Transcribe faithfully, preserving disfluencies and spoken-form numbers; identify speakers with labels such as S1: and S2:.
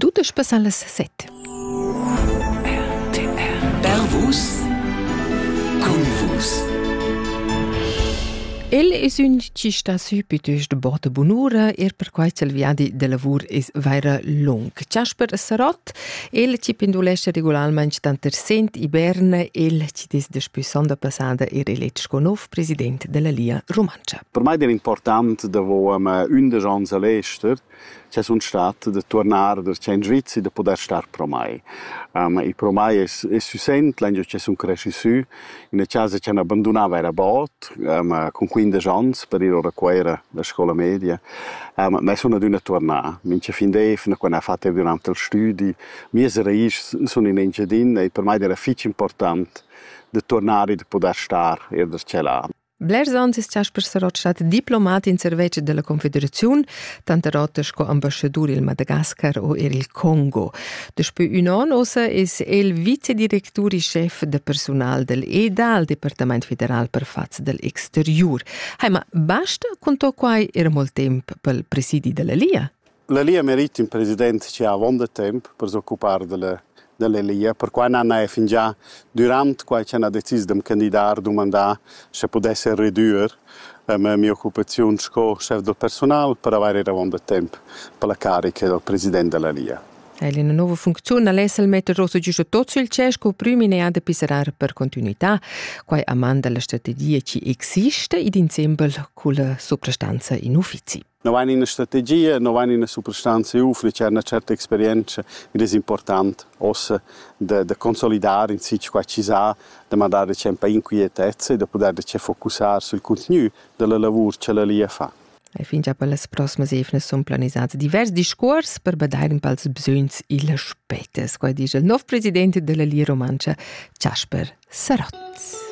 S1: tutto spassare alle sette.
S2: R T R. Per vus, con vus.
S1: El es un ci sta süpitus de botte bonura er per quai il viadi de lavur es vaira long. Casper Sarot, el ci pendulesce regolarmente tanter sent i Berna, el ci des de spüsonda passada er eletsch conov president della Lia Romancia.
S3: Per me è importante da vo am unde gens all'ester, c'è un stat de tornar der c'è in Svizzera de poter star pro mai. Um, I pro mai es es susent, l'angio c'è un cresci su, in casa c'è abbandonava era bot, um, con quindici gens per ir ora quera la scuola media. Um, ma sono d'una tornar, mince fin d'efna quando ha fatto durante il studi, mie serais sono in Engadin e per me era fitch importante de tornare de poter star er der c'è là.
S1: Blers ans is Casper Sarot stat diplomat in servece della Confederazione, tante rotte sco ambasciatore il Madagascar o er il Congo. Despö un an ossa is el vicedirectori chef de personal del E D A, al Departament Federal per Faz del Exterior. Hai, ma basta conto quai era molt temp pel presidi della Lia?
S3: La Lia merita un presidente che ha avonda tempo per s'occupare della della Lia, per cui non è fin già durante quando ci hanno deciso di candidare, di mandare, se potesse ridurre la mia occupazione come chef del personale per avere il tempo per la carica del presidente della Lia.
S1: E in una nuova funzione adesso il mettere rosso giusto tutto il cesco, prima ne ha da pisare per continuità, qua amanda la strategia ci esiste ed insieme con la soprastanza in uffici.
S3: Non va in una strategia, non va in una soprastanza uffici, c'è una certa esperienza ed è importante ossa da consolidare in sich qua ci sa, da mandare c'è un po' inquietezza e da poter focusare sul contenuto del lavoro che la Lia fa.
S1: E fin già per le prossime evne sono planizzati diversi discorsi per badare in pals bisogni e le spette. Qua dice il nuovo presidente della Lia Romancia, Casper Sarot.